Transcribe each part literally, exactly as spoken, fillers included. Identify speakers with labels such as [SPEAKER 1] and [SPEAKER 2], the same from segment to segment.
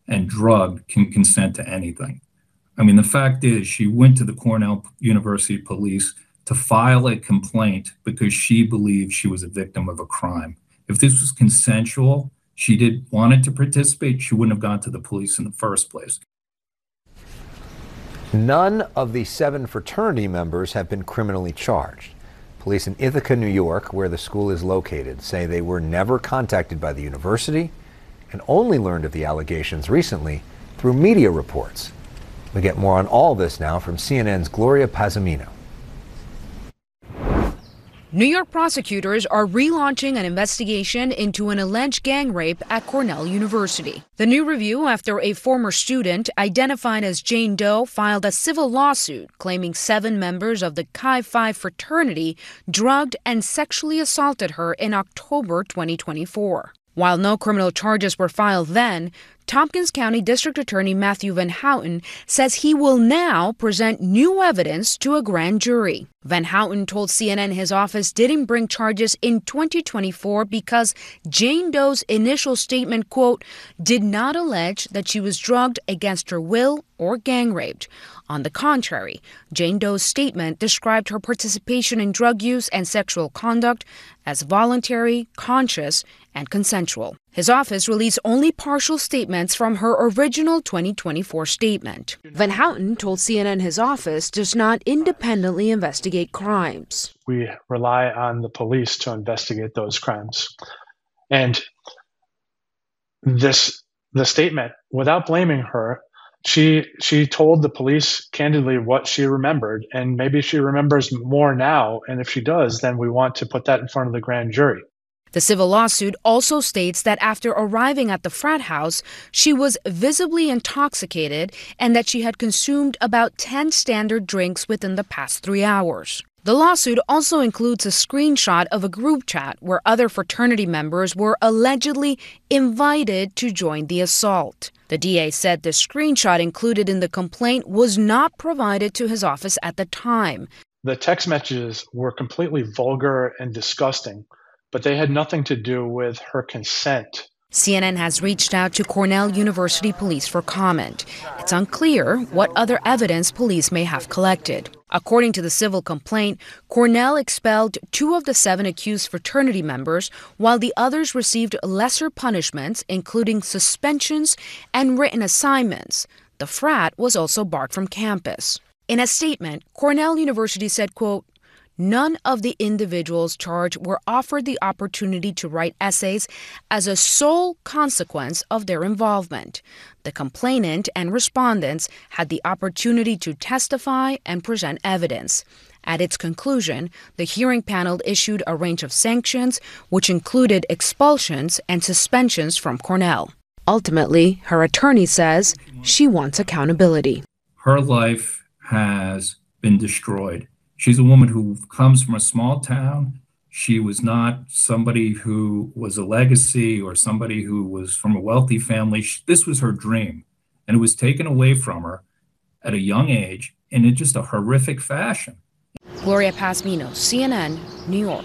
[SPEAKER 1] and drugged can consent to anything. I mean, the fact is, she went to the Cornell University police to file a complaint because she believed she was a victim of a crime. If this was consensual, she did wanted to participate, she wouldn't have gone to the police in the first place.
[SPEAKER 2] None of the seven fraternity members have been criminally charged. Police in Ithaca, New York, where the school is located, say they were never contacted by the university and only learned of the allegations recently through media reports. We get more on all this now from C N N's Gloria Pazomino.
[SPEAKER 3] New York prosecutors are relaunching an investigation into an alleged gang rape at Cornell University. The new review after a former student identified as Jane Doe filed a civil lawsuit claiming seven members of the Chi Phi fraternity drugged and sexually assaulted her in October twenty twenty-four. While no criminal charges were filed then, Tompkins County District Attorney Matthew Van Houten says he will now present new evidence to a grand jury. Van Houten told C N N his office didn't bring charges in twenty twenty-four because Jane Doe's initial statement, quote, did not allege that she was drugged against her will or gang raped. On the contrary, Jane Doe's statement described her participation in drug use and sexual conduct as voluntary, conscious, and consensual. His office released only partial statements from her original twenty twenty-four statement. Van Houten told C N N his office does not independently investigate crimes.
[SPEAKER 4] We rely on the police to investigate those crimes. And this, the statement, without blaming her, She she told the police candidly what she remembered, and maybe she remembers more now. And if she does, then we want to put that in front of the grand jury.
[SPEAKER 3] The civil lawsuit also states that after arriving at the frat house, she was visibly intoxicated and that she had consumed about ten standard drinks within the past three hours. The lawsuit also includes a screenshot of a group chat where other fraternity members were allegedly invited to join the assault. The D A said the screenshot included in the complaint was not provided to his office at the time.
[SPEAKER 4] The text messages were completely vulgar and disgusting, but they had nothing to do with her consent.
[SPEAKER 3] C N N has reached out to Cornell University Police for comment. It's unclear what other evidence police may have collected. According to the civil complaint, Cornell expelled two of the seven accused fraternity members, while the others received lesser punishments, including suspensions and written assignments. The frat was also barred from campus. In a statement, Cornell University said, quote, none of the individuals charged were offered the opportunity to write essays as a sole consequence of their involvement. The complainant and respondents had the opportunity to testify and present evidence. At its conclusion, the hearing panel issued a range of sanctions, which included expulsions and suspensions from Cornell. Ultimately, her attorney says she wants accountability.
[SPEAKER 1] Her life has been destroyed. She's a woman who comes from a small town. She was not somebody who was a legacy or somebody who was from a wealthy family. This was her dream, and it was taken away from her at a young age in just a horrific fashion.
[SPEAKER 3] Gloria Pazomino, C N N, New York.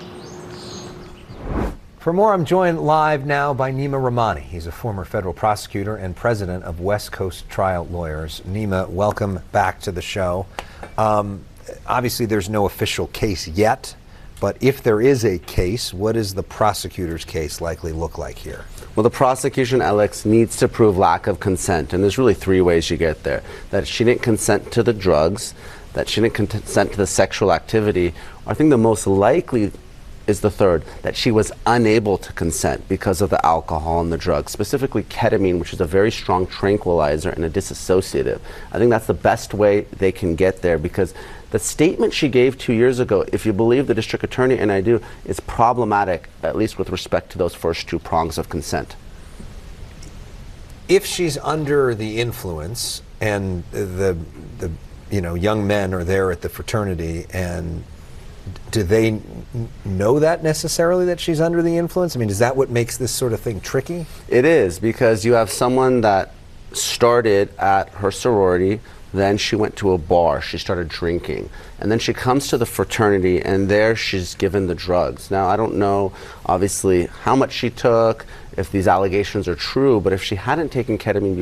[SPEAKER 2] For more, I'm joined live now by Nima Rahmani. He's a former federal prosecutor and president of West Coast Trial Lawyers. Nima, welcome back to the show. Um, Obviously, there's no official case yet, but if there is a case, what does the prosecutor's case likely look like here?
[SPEAKER 5] Well, the prosecution, Alex, needs to prove lack of consent, and there's really three ways you get there. That she didn't consent to the drugs, that she didn't consent to the sexual activity, or I think the most likely is the third, that she was unable to consent because of the alcohol and the drugs, specifically ketamine, which is a very strong tranquilizer and a disassociative. I think that's the best way they can get there, because the statement she gave two years ago, if you believe the district attorney, and I do, is problematic, at least with respect to those first two prongs of consent.
[SPEAKER 2] If she's under the influence and the, the you know, young men are there at the fraternity, and do they know that necessarily, that she's under the influence? I mean, is that what makes this sort of thing tricky?
[SPEAKER 5] It is, because you have someone that started at her sorority, then she went to a bar, she started drinking, and then she comes to the fraternity, and there she's given the drugs. Now, I don't know, obviously, how much she took, if these allegations are true, but if she hadn't taken ketamine